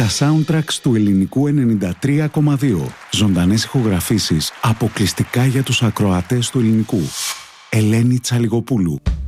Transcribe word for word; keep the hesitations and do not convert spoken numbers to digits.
Τα soundtracks του ελληνικού ενενήντα τρία κόμμα δύο. Ζωντανές ηχογραφήσεις αποκλειστικά για τους ακροατές του ελληνικού. Ελένη Τσαλιγοπούλου.